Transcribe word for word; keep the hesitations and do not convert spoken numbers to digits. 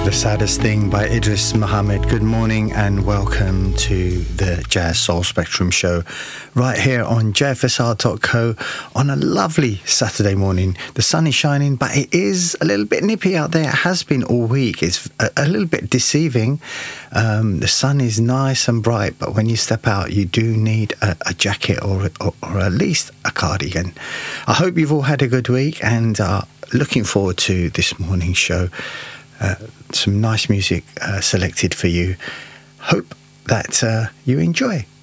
The Saddest Thing by Idris Muhammad. Good morning and welcome to the Jazz Soul Spectrum show right here on j f s r dot co on a lovely Saturday morning. The sun is shining, but it is a little bit nippy out there. It has been all week. It's a, a little bit deceiving. Um, the sun is nice and bright, but when you step out, you do need a, a jacket or, or, or at least a cardigan. I hope you've all had a good week and are looking forward to this morning's show. Uh, some nice music uh, selected for you. Hope that uh, you enjoy.